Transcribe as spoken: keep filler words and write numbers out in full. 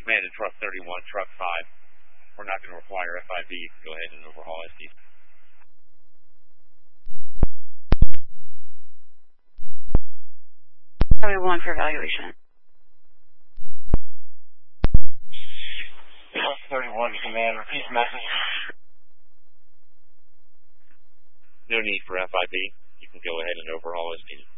Command to Truck thirty-one, Truck five. We're not going to require F I B. You can go ahead and overhaul S D. Highway one for evaluation. Truck thirty-one, Command, repeat message. No need for F I B. You can go ahead and overhaul as needed.